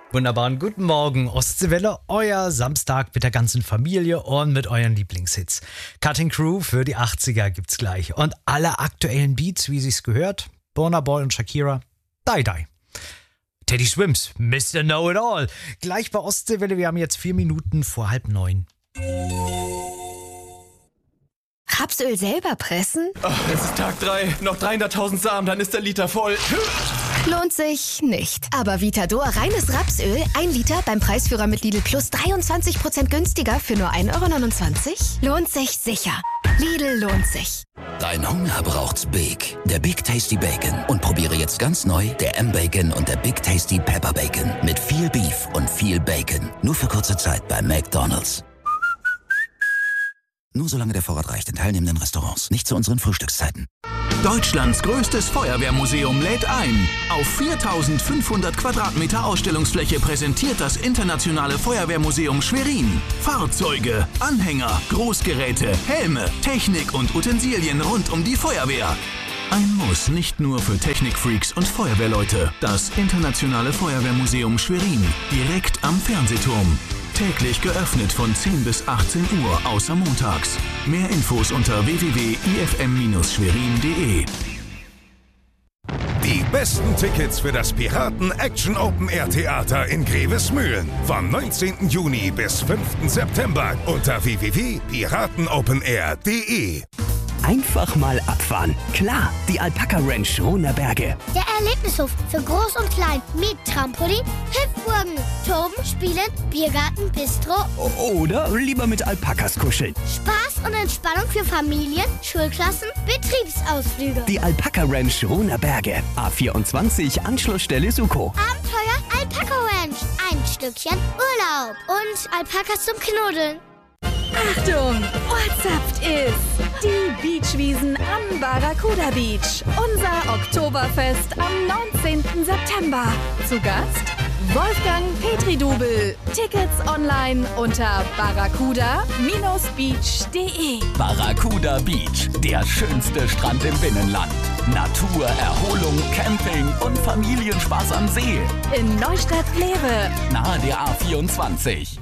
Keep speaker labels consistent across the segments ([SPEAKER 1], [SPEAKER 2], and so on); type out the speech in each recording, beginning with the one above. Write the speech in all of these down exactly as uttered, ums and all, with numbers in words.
[SPEAKER 1] Wunderbaren guten Morgen, Ostseewelle, euer Samstag mit der ganzen Familie und mit euren Lieblingshits. Cutting Crew für die achtziger gibt's gleich. Und alle aktuellen Beats, wie sich's gehört, Burna Boy und Shakira, Die Die. Teddy Swims, Mister Know-It-All. Gleich bei Ostseewelle, wir haben jetzt vier Minuten vor halb neun.
[SPEAKER 2] Rapsöl selber pressen?
[SPEAKER 3] Oh, es ist Tag drei, noch dreihunderttausend Samen, dann ist der Liter voll.
[SPEAKER 2] Lohnt sich nicht. Aber Vitador reines Rapsöl, ein Liter beim Preisführer mit Lidl Plus dreiundzwanzig Prozent günstiger für nur ein Euro neunundzwanzig? Lohnt sich sicher. Lidl lohnt sich.
[SPEAKER 4] Dein Hunger braucht's Big. Der Big Tasty Bacon. Und probiere jetzt ganz neu der M-Bacon und der Big Tasty Pepper Bacon. Mit viel Beef und viel Bacon. Nur für kurze Zeit bei McDonald's. Nur solange der Vorrat reicht in teilnehmenden Restaurants. Nicht zu unseren Frühstückszeiten.
[SPEAKER 5] Deutschlands größtes Feuerwehrmuseum lädt ein. Auf viertausendfünfhundert Quadratmeter Ausstellungsfläche präsentiert das Internationale Feuerwehrmuseum Schwerin Fahrzeuge, Anhänger, Großgeräte, Helme, Technik und Utensilien rund um die Feuerwehr. Ein Muss nicht nur für Technikfreaks und Feuerwehrleute. Das Internationale Feuerwehrmuseum Schwerin, direkt am Fernsehturm. Täglich geöffnet von zehn bis achtzehn Uhr, außer montags. Mehr Infos unter w w w punkt i f m Bindestrich schwerin punkt d e.
[SPEAKER 6] Die besten Tickets für das Piraten Action Open Air Theater in Grevesmühlen. Vom neunzehnten Juni bis fünften September unter w w w punkt piratenopenair punkt d e.
[SPEAKER 7] Einfach mal abfahren. Klar, die Alpaka Ranch Rohner
[SPEAKER 8] Der Erlebnishof für Groß und Klein mit Trampolin, Hüpfburgen, Toben, Spielen, Biergarten, Bistro.
[SPEAKER 7] Oder lieber mit Alpakas kuscheln.
[SPEAKER 8] Spaß und Entspannung für Familien, Schulklassen, Betriebsausflüge.
[SPEAKER 7] Die Alpaka Ranch Rohner A vierundzwanzig, Anschlussstelle Suko.
[SPEAKER 8] Abenteuer Alpaka Ranch. Ein Stückchen Urlaub. Und Alpakas zum Knuddeln.
[SPEAKER 9] Achtung, Ortsaft ist die Beachwiesen am Barracuda Beach. Unser Oktoberfest am neunzehnten September. Zu Gast Wolfgang Petri-Dubel. Tickets online unter barracuda Bindestrich beach punkt d e.
[SPEAKER 4] Barracuda Beach, der schönste Strand im Binnenland. Natur, Erholung, Camping und Familienspaß am See.
[SPEAKER 9] In Neustadt-Glewe.
[SPEAKER 4] Nahe der A vierundzwanzig.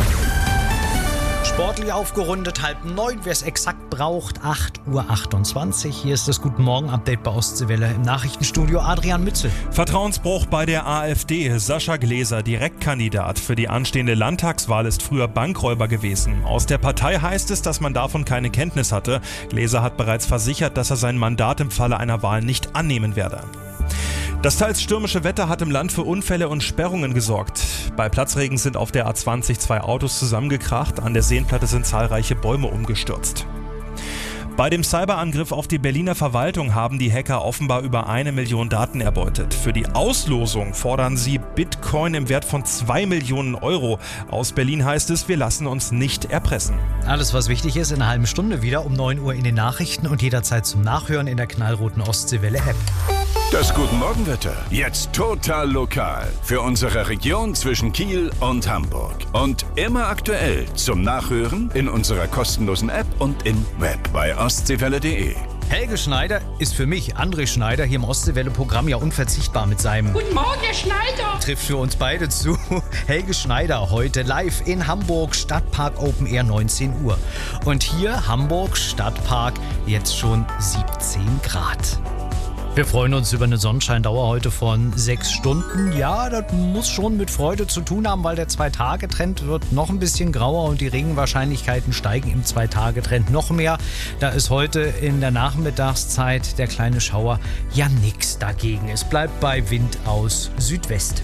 [SPEAKER 1] Sportlich aufgerundet, halb neun, wer es exakt braucht, acht Uhr achtundzwanzig. Hier ist das Guten Morgen-Update bei Ostseewelle im Nachrichtenstudio Adrian Mützel.
[SPEAKER 10] Vertrauensbruch bei der AfD. Sascha Gläser, Direktkandidat für die anstehende Landtagswahl, ist früher Bankräuber gewesen. Aus der Partei heißt es, dass man davon keine Kenntnis hatte. Gläser hat bereits versichert, dass er sein Mandat im Falle einer Wahl nicht annehmen werde. Das teils stürmische Wetter hat im Land für Unfälle und Sperrungen gesorgt. Bei Platzregen sind auf der A zwanzig zwei Autos zusammengekracht, an der Seenplatte sind zahlreiche Bäume umgestürzt. Bei dem Cyberangriff auf die Berliner Verwaltung haben die Hacker offenbar über eine Million Daten erbeutet. Für die Auslosung fordern sie Bitcoin im Wert von zwei Millionen Euro. Aus Berlin heißt es, wir lassen uns nicht erpressen.
[SPEAKER 1] Alles, was wichtig ist, in einer halben Stunde wieder um neun Uhr in den Nachrichten und jederzeit zum Nachhören in der knallroten Ostseewelle-App.
[SPEAKER 6] Das Guten Morgen-Wetter. Jetzt total lokal. Für unsere Region zwischen Kiel und Hamburg. Und immer aktuell zum Nachhören in unserer kostenlosen App und im Web bei ostseewelle punkt d e.
[SPEAKER 1] Helge Schneider ist für mich, André Schneider, hier im Ostseewelle-Programm ja unverzichtbar mit seinem...
[SPEAKER 11] Guten Morgen, Herr Schneider!
[SPEAKER 1] Trifft für uns beide zu. Helge Schneider heute live in Hamburg, Stadtpark Open Air, neunzehn Uhr. Und hier Hamburg, Stadtpark, jetzt schon siebzehn Grad. Wir freuen uns über eine Sonnenscheindauer heute von sechs Stunden. Ja, das muss schon mit Freude zu tun haben, weil der Zwei-Tage-Trend wird noch ein bisschen grauer und die Regenwahrscheinlichkeiten steigen im Zwei-Tage-Trend noch mehr. Da ist heute in der Nachmittagszeit der kleine Schauer ja nix dagegen. Es bleibt bei Wind aus Südwest.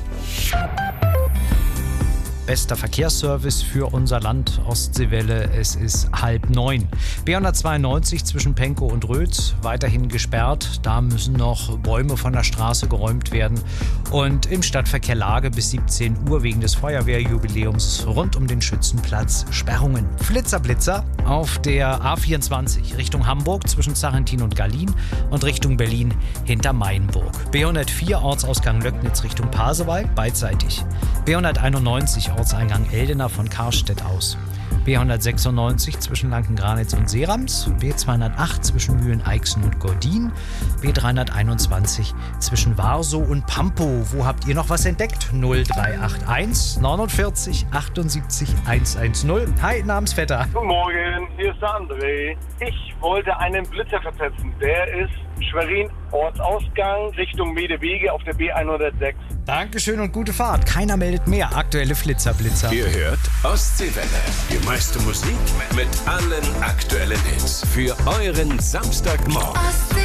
[SPEAKER 1] Bester Verkehrsservice für unser Land Ostseewelle. Es ist halb neun. B hundertzweiundneunzig zwischen Pankow und Rötz weiterhin gesperrt. Da müssen noch Bäume von der Straße geräumt werden. Und im Stadtverkehr Lage bis siebzehn Uhr wegen des Feuerwehrjubiläums rund um den Schützenplatz Sperrungen. Flitzer-Blitzer auf der A vierundzwanzig Richtung Hamburg zwischen Sarrentin und Gallien und Richtung Berlin hinter Mainburg. B hundertvier Ortsausgang Löcknitz Richtung Pasewalk beidseitig. B hunderteinundneunzig Ortseingang Eldena von Karstedt aus. B hundertsechsundneunzig zwischen Lankengranitz und Seerams, B zweihundertacht zwischen Mühlen-Eichsen und Gordin, B dreihunderteinundzwanzig zwischen Warsow und Pampow. Wo habt ihr noch was entdeckt? null drei acht eins neunundvierzig achtundsiebzig hundertzehn. Hi, Namensvetter.
[SPEAKER 11] Guten Morgen, hier ist der André. Ich wollte einen Blitzer versetzen. Der ist Schwerin Ortsausgang Richtung Medewege auf der B hundertsechs.
[SPEAKER 1] Dankeschön und gute Fahrt. Keiner meldet mehr. Aktuelle Flitzer-Blitzer.
[SPEAKER 6] Ihr hört Ostseewelle. Die meiste Musik mit allen aktuellen Hits. Für euren Samstagmorgen.